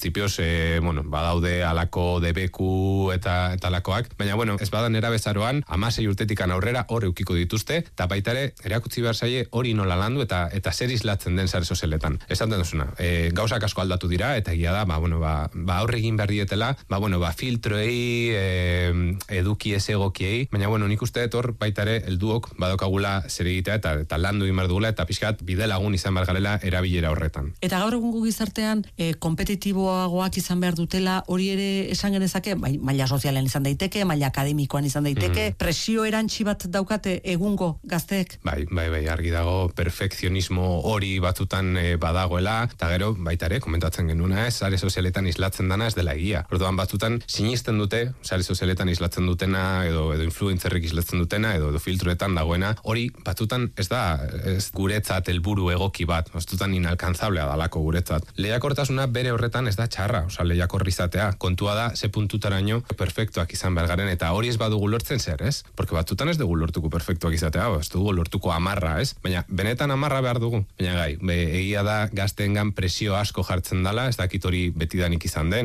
printzipioz, badaude alako debeku eta alakoak, baina, ez badan erabezaroan, 16 urtetikan aurrera hor eukiko dituzte, eta baita ere, erakutsi behar zaie hori nola landu eta zer islatzen den sare sozialetan. Esaten duzuna, gauzak asko aldatu dira, eta egia da, aurre egin behar dietela, filtroei, eduki ez egokiei, baina, nik uste hor baita ere, helduok badokagula zer egitea eta landu egin behar dugula, eta pixkat bide lagun izan behar garela erabilera horretan. Eta gaur egungo gizartean, kompetitiboagoak izan behar dutela, hori ere esan genezake, maila sozialen izan daiteke, maila akademikoan izan daiteke, presio erantsi bat daukate egungo gazteek? Bai, argi dago, perfekzionismo hori batzutan badagoela, eta gero, baita ere, komentatzen genuna sare sozialetan islatzen dana ez dela egia. Orduan batzutan, sinisten dute, sare sozialetan islatzen dutena, edo influencerrek islatzen dutena, edo filtroetan dagoena, hori batzutan ez guretzat helburu egoki bat, batzutan inalkanzablea dalako guretzat. Lehiakortasuna bere horretan ez da txarra, lehiakorri izatea, kontua da, ze puntutaraino perfektuak izan behar garen, eta hori ez badugu lortzen zer, ez? Porque batzutan ez dugu lortuko perfektuak izatea, ez dugu lortuko 10, ez? Baina, benetan 10 behar dugu. Baina egia da gazteengan presio asko jartzen dala, ez dakit hori betidanik izan den,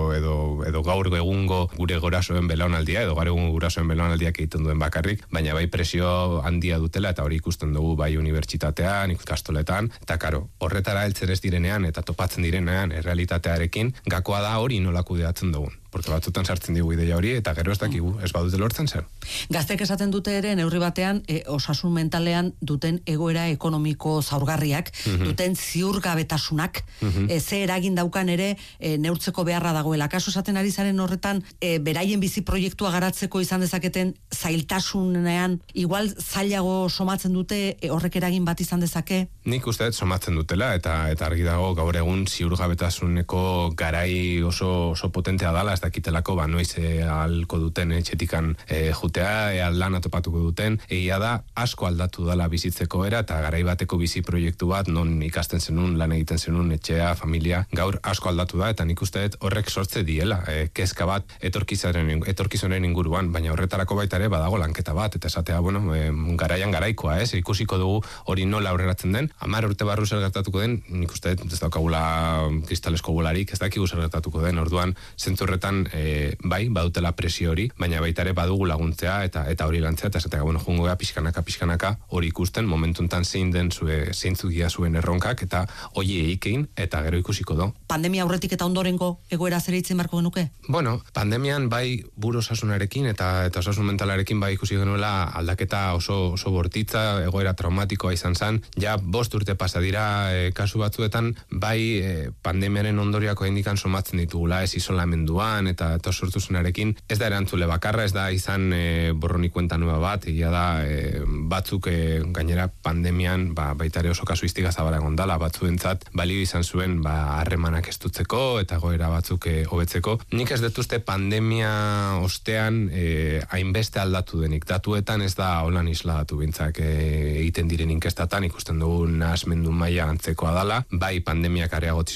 edo gaur egungo gure gurasoen belaunaldia, edo gaur egungo gurasoen belaunaldiak egiten duen bakarrik, baina bai presio handia dutela, eta hori ikusten dugu bai unibertsitatean, ikastoletan, eta karo, horretara heltzen ez direnean, eta topatzen direnean errealitatearekin, gakoa da hori nola kudeatzen dugun. Porque batzutan sartzen digu ideia hori, eta gero ez dakigu, ez badute lortzen zer. Gaztek esaten dute ere, neurri batean, osasun mentalean duten egoera ekonomiko zaurgarriak, duten ziurgabetasunak, ze eragin daukan ere, neurtzeko beharra dagoela. Kaso esaten ari zaren horretan, beraien bizi proiektua garatzeko izan dezaketen zailtasunean, igual zailago somatzen dute, horrek eragin bat izan dezake? Nik uste somatzen dutela, eta argi dago gaur egun ziurgabetasuneko garai oso potentea dala, dakitelako, noiz ahalko duten etxetikan jutea, lan atopatuko duten, egia da, asko aldatu dala bizitzeko era, eta garai bateko bizi proiektu bat, non ikasten zenun, lan egiten zenun, etxea, familia, gaur asko aldatu da, eta nik uste horrek sortze diela, kezka bat etorkizunen inguruan, baina horretarako baita ere badago lanketa bat, eta esatea, garaian garaikoa, ikusiko dugu hori nola aurreratzen den, 10 urte barru zer gertatuko den, nik uste ez daukagula kristalesko bolarik, ez dakigu zer gertatuko den, orduan, zentzu horretan bai, badutela presio hori, baina baita ere badugu laguntzea eta hori lantzea, eta esatea, jungo gea pixkanaka hori ikusten, momentuntan zeintzuk dira zuen erronkak, eta hori eikein, eta gero ikusiko do. Pandemia aurretik eta ondorengo egoera zer eitzen barko genuke? Pandemian bai buru osasunarekin eta osasun mentalarekin bai ikusi genuela aldaketa oso bortitza, egoera traumatikoa izan zen, ja 5 urte pasa dira kasu batzuetan, bai pandemiaren ondoriako indikan somatzen ditugula, ez isolamenduan, eta sortu zunarekin, ez da erantzule bakarra, ez da izan borroni kuenta nueva bat, egia da batzuk gainera pandemian baita ere oso kasuistika zabala gondala, batzuentzat balio izan zuen harremanak estutzeko eta goera batzuk hobetzeko. Nik ez detuzte pandemia ostean hainbeste aldatu denik, datuetan ez da holan isladatu bintzak egiten diren inkestatan, ikusten dugu nahasmendu maila antzekoa dala, bai pandemiak areagotu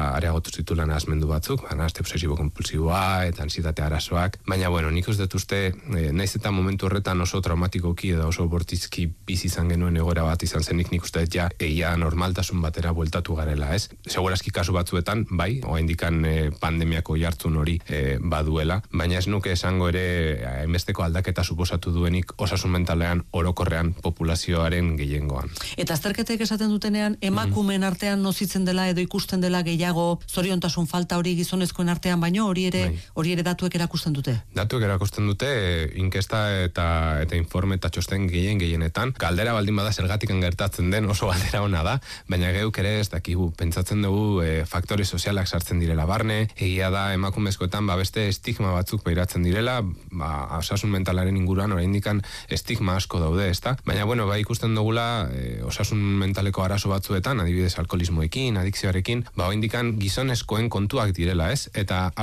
zitula nahasmendu batzuk, nahazte obsesibo kompulsiboa eta ansitate arazoak, baina nik ez detuzte naiz eta momentu horretan oso traumatikoki edo oso bortizki bizi izan genuen egoera bat izan zenik, nik uste ja egia normaltasun batera bueltatu garela, ez? Segurazki kasu batzuetan, bai, oraindikan pandemiako jartzun hori baduela, baina ez nuke esango ere hainbesteko aldaketa suposatu duenik osasun mentalean orokorrean populazioaren gehiengoan. Eta azterketek esaten dutenean emakumeen artean nozitzen dela edo ikusten dela gehiago zoriontasun falta hori gizonezkoen artean, baino hori ere datuek erakusten dute? Datuek erakusten dute, inkesta eta informe eta txosten gehienetan, galdera baldin bada zergatikan gertatzen den oso galdera ona da, baina geuk ere ez dakigu, pentsatzen dugu faktore sozialak sartzen direla barne, egia da emakumezkoetan beste estigma batzuk pairatzen direla, osasun mentalaren inguruan oraindikan estigma asko daude, ezta? Baina bai ikusten dugula osasun mentaleko arazo batzuetan, adibidez alkoholismoekin, adikzioarekin, oraindikan gizonezkoen kontuak direla, ez? Eta asko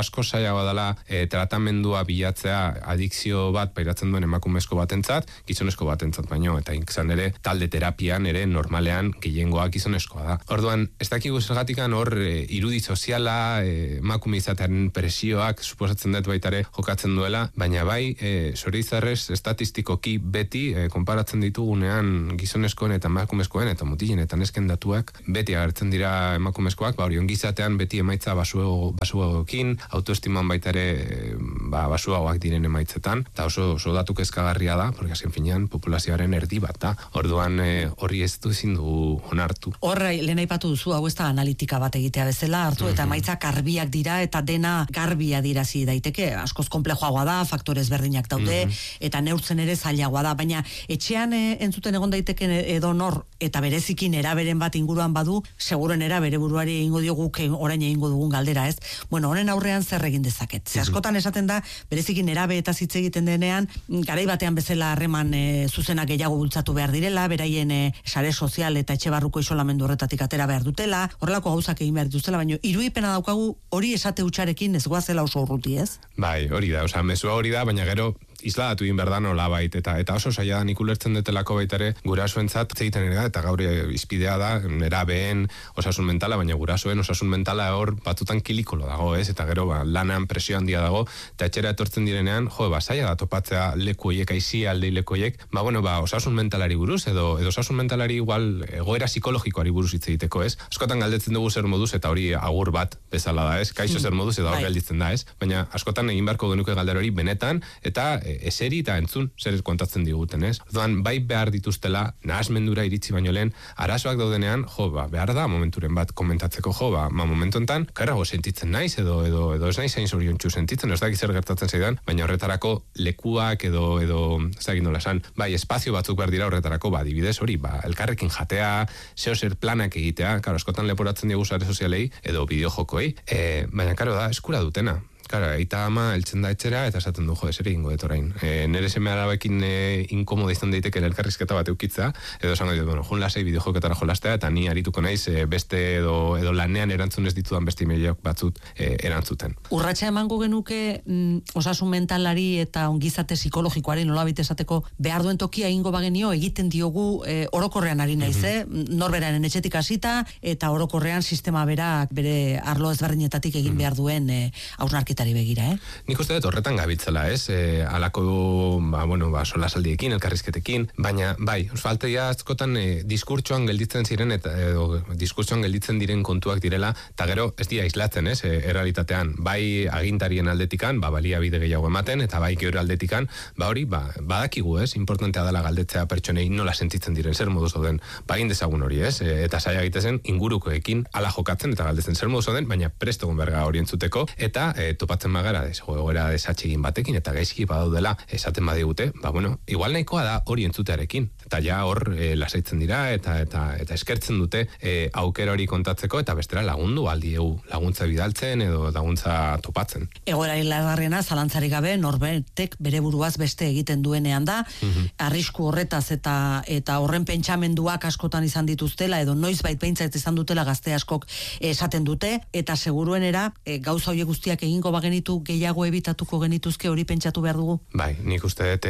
zailagoa dela tratamendua bilatzea adikzio bat pairatzen duen emakumezko batentzat, gizonezko batentzat baino, eta izan ere talde terapian ere normalean gehiengoa gizonezkoa da. Orduan, ez dakigu zergatikan hor irudi soziala, emakume izatearen presioak suposatzen dut baitare jokatzen duela, baina bai, zorizarrez estatistikoki beti konparatzen ditugunean gizonezkoen eta emakumezkoen eta mutilen eta nesken datuak beti agertzen dira emakumezkoak, hori ongizatean beti emaitza basuagokin, autoestiman baitare basuagoak diren emaitzetan, eta oso datu kezkagarria da, porque azken finean populazioaren erdi bat da. Orduan hori ez du ezin du onartu. Horra, lehen aipatu duzu, hau ez da analitika bat egitea bezala hartu, eta emaitzak garbiak dira, eta dena garbia dirazi daiteke, askoz konplejoagoa da, faktorez berdinak daude, eta neurtzen ere zailagoa da, baina etxean entzuten egon daiteken edo nor, eta berezikin eraberen bat inguruan badu, seguren bere buruari egingo diogu orain egingo dugun galdera, ez? Bueno, honen aurrean zer egin dezaket? Ze askotan esaten da, berezikin erabe eta hitz egiten denean, garai batean bezala harreman zuzenak gehiago bultzatu behar direla, beraien sare sozial eta etxe barruko isolamendu horretatik atera behar dutela, horrelako gauzak egin behar dituztela, baina irudipena daukagu hori esate hutsarekin ez goazela oso urruti, ez? Bai, hori da, mezua hori da, baina gero isladatu egin behar da nolabait, eta oso saia da nik ulertzen detelako baitare gurasoentzat egiten ere da, eta gaur izpidea da, nerabeen osasun mentala, baina gurasoen osasun mentala hor batzutan kilikolo dago, ez? Eta gero lanan presio handia dago, eta etxera etortzen direnean, saia da topatzea leku horiek, aizia aldei leku horiek, osasun mentalari buruz, edo osasun mentalari igual egoera psikologikoari buruz hitz egiteko, ez? Askotan galdetzen dugu zer moduz, eta hori agur bat bezala da, ez? Kaixo zer moduz, edo hor galditzen da, ez? Baina askotan egin beharko genuke galdera hori benetan, eta eseri eta entzun zer kontatzen diguten, ez? Orduan, bai behar dituztela, nahasmendura iritsi baino lehen, arazoak daudenean, behar da momenturen bat komentatzeko, momentu enten, karago sentitzen naiz, edo ez naiz hain zoriontsu sentitzen, ez dakit zer gertatzen zaidan, baina horretarako lekuak edo ez dakit nola esan, bai, espazio batzuk behar dira horretarako, adibidez hori, elkarrekin jatea, zer planak egitea, askotan leporatzen diegu sare sozialei, edo bideojokoei, baina karo da, eskura dutena. Aita ama eltzen da etxera eta esaten du, zer egingo dut orain. Nere seme arabekin inkomoda izan daiteke elkarrizketa bat eukitza, edo esango dut, jun lasei bideojoketara jolastea, eta ni arituko naiz beste edo lanean erantzun ez ditudan beste emailak batzut erantzuten. Urratsa emango genuke osasun mentalari eta ongizate psikologikoari nolabait esateko behar duen tokia egingo bagenio egiten diogu orokorrean ari naiz, norberaren etxetik hasita eta orokorrean sistema berak bere arlo ezberdinetatik egin behar duen hausnarketa begira, Nik uste dut horretan gabitzela, ez? Alako, solasaldiekin, elkarrizketekin, baina, bai, faltaia askotan diskurtsoan gelditzen ziren, diskurtsoan gelditzen diren kontuak direla, eta gero, ez dira islatzen, ez? Errealitatean, bai agintarien aldetikan, baliabide gehiago ematen, eta bai geure aldetikan, hori, badakigu, ez? Importantea dela galdetzea pertsonei nola sentitzen diren, zer moduz oden, egin dezagun hori, ez? Eta saia egitezen ingurukoekin ala jokatzen, eta galdetzen zer moduz oden, baina prestogun berga hori entzuteko, eta topatzen bagara egoera desatxegin batekin eta gaizki badaudela esaten badigute, igual nahikoa da hori entzutearekin, eta ja hor lasaitzen dira eta eskertzen dute aukera hori kontatzeko eta bestera lagundu aldiegu laguntza bidaltzen edo laguntza topatzen. Egoerari larriena zalantzarik gabe norbertek bere buruaz beste egiten duenean da, arrisku horretaz eta horren pentsamenduak askotan izan dituztela edo noizbait behintzat izan dutela gazte askok esaten dute, eta seguruenera gauza horiek guztiak egingo bagenitu gehiago ebitatuko genituzke hori pentsatu behar dugu? Bai, nik uste dut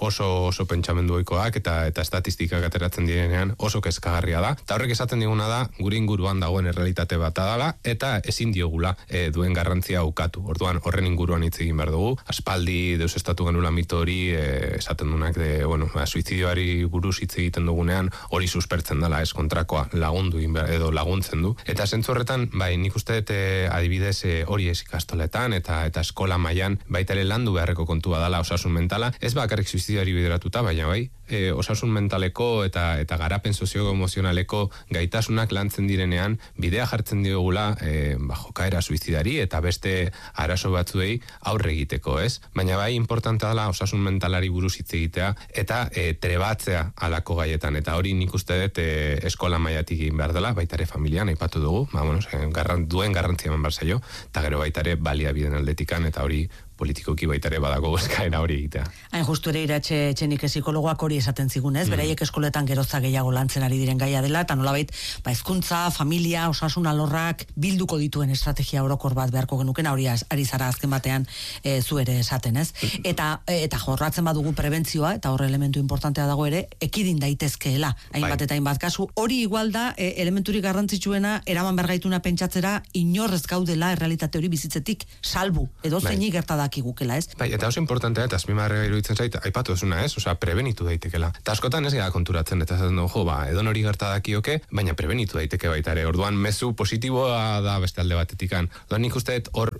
oso pentsamendu ohikoak eta estatistikak ateratzen direnean oso kezkagarria da. Eta horrek esaten diguna da, gure inguruan dagoen errealitate bat dela eta ezin diogula duen garrantzia ukatu. Orduan, horren inguruan hitz egin behar dugu. Aspaldi deus estatu genula mito hori esaten dunak suizidioari buruz hitz egiten dugunean hori suspertzen dela, ez kontrakoa lagundu edo laguntzen du. Eta zentzu horretan, bai, nik uste dut adibidez hori ez ikastoletan eta eskola mailan baita ere landu beharreko kontua dela osasun mentala, ez bakarrik suizidioari bideratuta, baina bai, osasun mentaleko eta garapen sozio-emozionaleko gaitasunak lantzen direnean, bidea jartzen diogula jokaera suizidari eta beste arazo batzuei aurre egiteko, ez? Baina bai, importantea dela osasun mentalari buruz hitz egitea eta trebatzea alako gaietan, eta hori nik uste dut eskola mailatik egin behar dela, baita ere familian aipatu dugu, duen garrantzia eman behar zaio, eta gero baita ere baliabideen aldetikan, eta hori politikoki baita ere badago eskaera hori egitea. Hain justu ere Iratxe Etxenike psikologoak hori esaten zigun, ez? Beraiek eskoletan geroza gehiago lantzen ari diren gaia dela, eta nolabait, hezkuntza, familia, osasun alorrak bilduko dituen estrategia orokor bat beharko genuken, hori ari zara azken batean zu ere esaten, ez? Eta jorratzen badugu prebentzioa, eta horre elementu importantea dago ere, ekidin daitezkeela, hainbat eta hainbat kasu. Hori igual da, elementurik garrantzitsuena, eraman bergaituna pentsatzera, inorrez gaudela errealitate hori bizitzetik salbu, edo zeinik gertadakigukela, ez? Eta oso importantea, eta azpimarra iruditzen zait, aipatu ezuna, ez? Osea, prebenitu daitekela. Eta askotan ez gara konturatzen, eta zaten dugu, edon hori gertadakioke, baina prebenitu daiteke baita ere. Orduan, mezu positiboa da beste alde batetikan. Orduan, nik uste hor,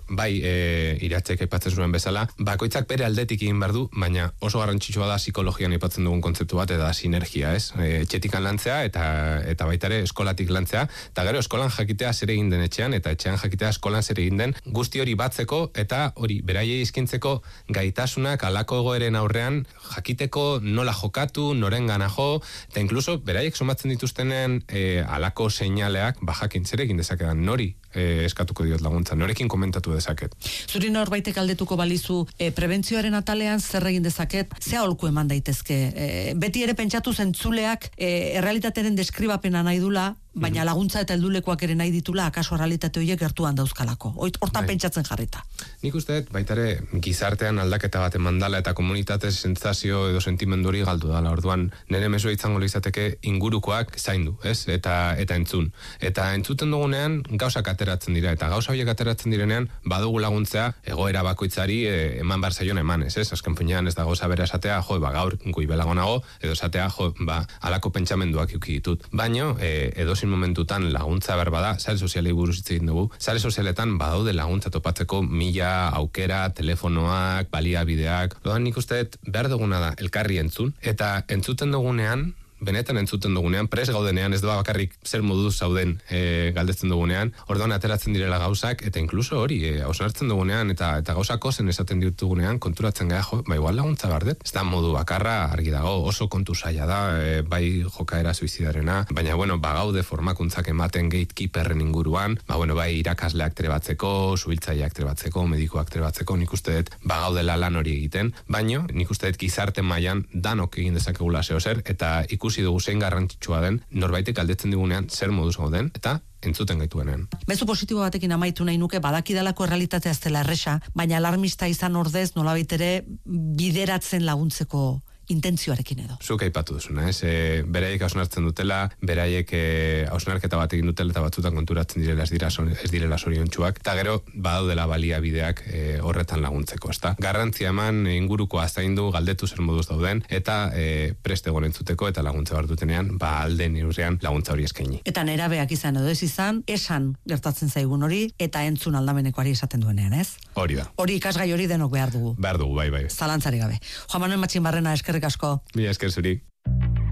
Iratzek aipatzen zuen bezala, bakoitzak bere aldetik egin behar du, baina oso garrantzitsua da psikologian aipatzen dugun kontzeptu bat, eta sinergia, ez? Etxetikan lantzea, eta baita ere eskolatik lantzea, eta gero eskolan jakitea zer egin den etxean, eta etxean jakitea eskolan zer egin den, guzti hori batzeko, eta hori, beraiei izkintzeko gaitasunak alako egoeren aurrean, jakiteko nola jokatu, noren gana jo, eta inkluso beraiek somatzen dituztenen alako seinaleak, jakin zer egin dezakedan, nori eskatuko diot laguntza, norekin komentatu dezaket. Zuri norbaitek aldetuko balizu prebentzioaren atalean zer egin dezaket, ze aholku eman daitezke. Beti ere pentsatu zentzuleak errealitatearen deskribapena nahi dula, baina laguntza eta heldulekoak ere nahi ditula, akaso errealitate horiek gertuan dauzkalako. Hortan pentsatzen jarrita. Nik uste, baita ere, gizartean aldaketa bat eman dala eta komunitate sentsazio edo sentimendu hori galdu dala. Orduan, nire mesua izango izateke ingurukoak zaindu, ez? Eta entzun. Eta entzuten dugunean, gauzak ateratzen dira, eta gauza horiek ateratzen direnean, badugu laguntzea, egoera bakoitzari eman bar zaion emanez, ez? Azken finean ez da gauza bera esatea, gaur gui belagonago, edo esatea, alako pentsamenduak iuki ditut. Baino, edozein momentutan laguntza berba da, sare sozialei buruz hitz egin dugu. Sare sozialetan badaude laguntza topatzeko 1000 aukera, telefonoak, baliabideak. Lodan nik uste behar duguna da elkarri entzun, eta entzuten dugunean, benetan entzuten dugunean, pres gaudenean, ez da bakarrik zer moduz zauden galdetzen dugunean, orduan ateratzen direla gauzak, eta inkluso hori, hausnartzen dugunean, eta gauzako zen esaten ditugunean, konturatzen gara, igual laguntza bardet. Ez da modu bakarra, argi dago, oso kontu zaila da, bai jokaera suizidarena, baina, bagaude formakuntzak ematen gatekeeperren inguruan, bai irakasleak trebatzeko, subiltzaileak trebatzeko, medikuak trebatzeko, nik uste dut bagaudela lan hori egiten, baina nik uste dut gizarte mailan danok egin dezakegula zeozer, eta ikusi dugu zein garrantzitsua den, norbaitek galdetzen digunean zer moduz gauden, eta entzuten gaituenean. Mezu positibo batekin amaitu nahi nuke, badakidalako errealitatea ez dela erresa, baina alarmista izan ordez nolabait ere bideratzen laguntzeko intentzioarekin edo. Zuk aipatu duzuna, ez? Beraiek hausnartzen dutela, beraiek hausnarketa bat egin dutela eta batzutan konturatzen direla ez direla zoriontsuak, eta gero badaudela baliabideak horretan laguntzeko, ezta? Garrantzia eman inguruko azaindu galdetu zer moduz dauden, eta preste egon entzuteko eta laguntza behar dutenean, alde neurrian laguntza hori eskaini. Eta nerabeak izan edo ez izan, esan gertatzen zaigun hori, eta entzun aldamenekoari esaten duenean, ez? Hori da. Hori ikasgai hori denok behar dugu. Behar dugu, bai. Zalantzari gabe. Juan Manuel Matxinbarrena, eskerrik asko. Mila esker zuri.